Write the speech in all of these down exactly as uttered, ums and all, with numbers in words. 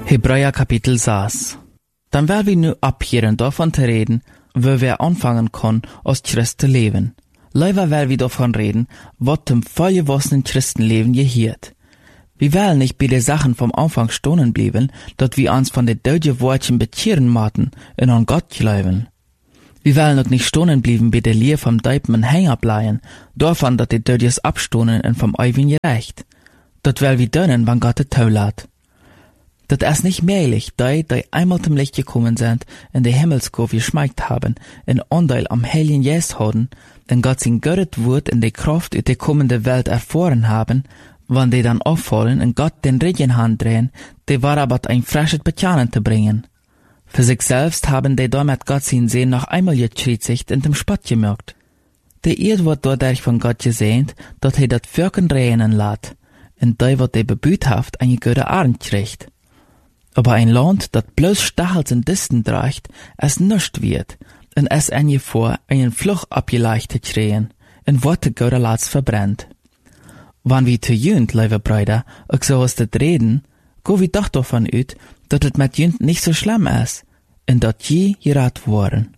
Hebräer Kapitel sechs. Dann werden wir nu abhören, davon zu reden, wo wir anfangen können, als Christ zu leben. Leider werden wir davon reden, was zum vollgewassenen Christenleben gehört. Wir wollen nicht bei den Sachen vom Anfang stehen bleiben, dass wir uns von den deutschen Worten bekehren maten und an Gott glauben. Wir wollen auch nicht stehen bleiben bei der Lehre vom Deipen und Hänger bleiben, davon, dass die Deutsches abstohnen und vom Ewigen gerecht. Das will wir tun, wann Gott es zulässt. Dat es nicht möglich, die, die einmal zum Licht gekommen sind, in die Himmelskurve geschmeckt haben, in Anteil am Heiligen Geist haben, denn Gott sein Göttet Wort in die Kraft in die kommende Welt erfahren haben, wann die dann auffallen und Gott den Regen handrehen, die war aber ein frisches Bekennen zu bringen. Für sich selbst haben die damit Gott sein Sehen noch einmal getriezigt und im Spott gemerkt. Die Erde wird dadurch von Gott gesehnt, dass er dat Völkern regnen lässt, und die wird die bebüthaft eine gute Arend kriegt. Aber ein Land, dat bloß Stachels und Disten trägt, es nischt wird, und es ein Gefahr, einen Fluch abgeleichtet kriegen, und Worte Gott Latz verbrennt. Wann wir zu jünd, liebe Brüder, auch so aus das reden, go wir doch davon ut, dass es mit jünd nicht so schlimm ist, und dat je gerat worden.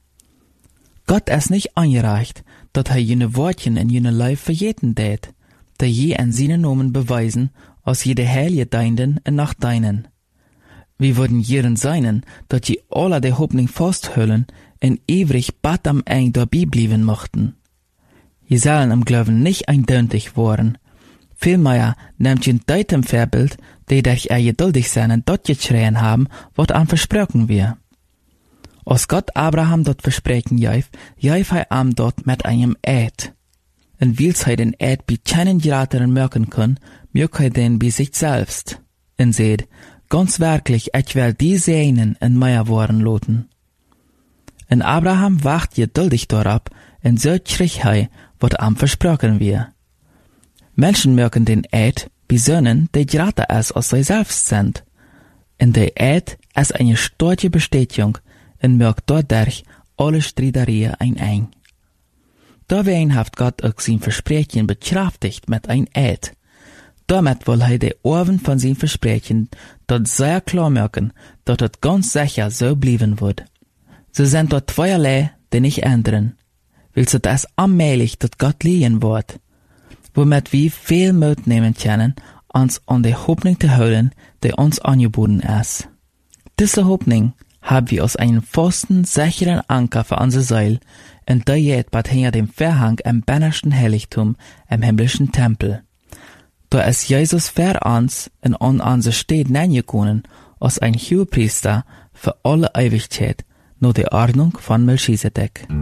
Gott es nicht angereicht, dass er jene Wortchen in jene Leib verjeten tät, die je in seinen Namen beweisen, aus jede Heilige deinden und nach deinen. Wir würden jeren seinen, dass je alle die Hoffnung festhüllen und ewig bad am Eng dabei bleiben mochten. Je sollen im Glauben nicht eindeutig worden. Vielmehr nehmt ihr deitem Vorbild, die durch er geduldig sein und dort geschrien haben, was an versprochen wir. Als Gott Abraham dort versprechen jäuf, jäuf er am dort mit einem Eid. Und weil er den Eid bei keinen Gerateren merken kann, mögt er den bei sich selbst. Und seht, ganz wirklich, ich will die Seinen in mir worden loten. Und Abraham wacht geduldig darauf, und so kriegt er, was am versprochen wir. Menschen mögen den Eid besönnen, die gerade es aus sich selbst sind. Und der Eid ist eine starke Bestätigung und mögt dadurch alle Streitereien ein. Dawein hat Gott auch sein Versprechen bekräftigt mit ein Eid. Damit will er die Ohren von seinem Versprechen dort sehr klar merken, dass es ganz sicher so bleiben wird. So sind dort zweierlei, die nicht ändern. Willst du das allmählich dort Gott liehen wird, womit wir viel Mut nehmen können, uns an die Hoffnung zu halten, die uns angeboten ist. Diese Hoffnung haben wir aus einem festen, sicheren Anker für unsere Seele, und der geht bald hinter dem Vorhang im bennersten Heiligtum, im himmlischen Tempel. Da ist Jesus für uns und an unsere Stadt hineingekommen, als ein Hohepriester für alle Ewigkeit, nur die Ordnung von Melchisedek.